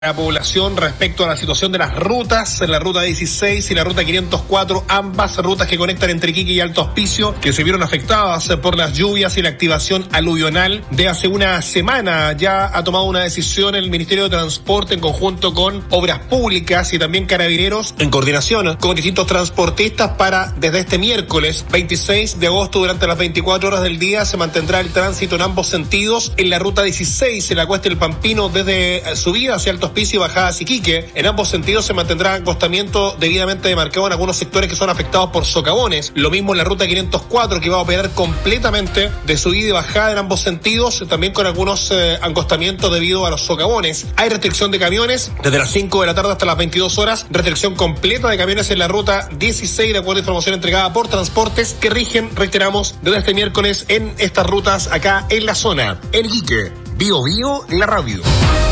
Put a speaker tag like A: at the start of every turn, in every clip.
A: La población respecto a la situación de las rutas, la ruta 16 y la ruta 504, ambas rutas que conectan entre Iquique y Alto Hospicio, que se vieron afectadas por las lluvias y la activación aluvional de hace una semana. Ya ha tomado una decisión el Ministerio de Transporte en conjunto con Obras Públicas y también Carabineros, en coordinación con distintos transportistas, para desde este miércoles 26 de agosto durante las 24 horas del día se mantendrá el tránsito en ambos sentidos en la ruta 16, en la Cuesta del Pampino, desde subida hacia Alto Hospicio y bajada hacia Iquique. En ambos sentidos se mantendrá acostamiento debidamente demarcado en algunos sectores que son afectados por socavones. Lo mismo en la ruta 504, que va a operar completamente de subida y bajada en ambos sentidos, también con algunos acostamientos debido a los socavones. Hay restricción de camiones desde las 5 de la tarde hasta las 22 horas, restricción completa de camiones en la ruta 16, de acuerdo a información entregada por Transportes, que rigen, reiteramos, desde este miércoles en estas rutas acá en la zona. En Iquique, Bio Bio, la radio.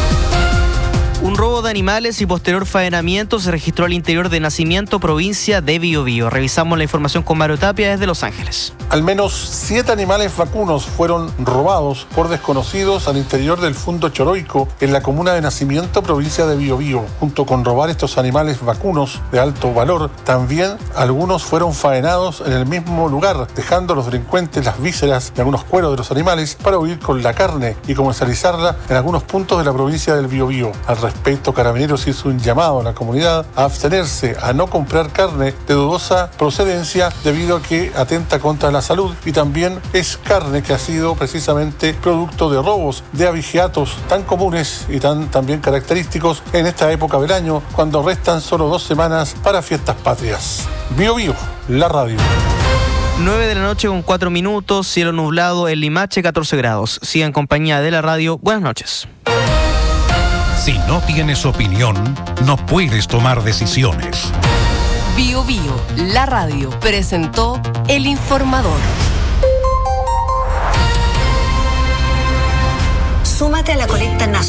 B: Un robo de animales y posterior faenamiento se registró al interior de Nacimiento, provincia de Biobío. Revisamos la información con Mario Tapia desde Los Ángeles.
C: Al menos 7 animales vacunos fueron robados por desconocidos al interior del Fundo Choroico, en la comuna de Nacimiento, provincia de Biobío. Junto con robar estos animales vacunos de alto valor, también algunos fueron faenados en el mismo lugar, dejando a los delincuentes las vísceras y algunos cueros de los animales para huir con la carne y comercializarla en algunos puntos de la provincia del Biobío. Al respecto, Carabineros hizo un llamado a la comunidad a abstenerse, a no comprar carne de dudosa procedencia, debido a que atenta contra la salud y también es carne que ha sido precisamente producto de robos de abigeatos tan comunes y tan también característicos en esta época del año, cuando restan solo 2 semanas para fiestas patrias. Bio Bio, la radio.
B: 9 de la noche con 4 minutos, cielo nublado en Limache, 14 grados. Siga en compañía de la radio. Buenas noches.
D: Si no tienes opinión, no puedes tomar decisiones.
E: Bio Bio, la radio, presentó El Informador.
F: Súmate a la colecta nacional.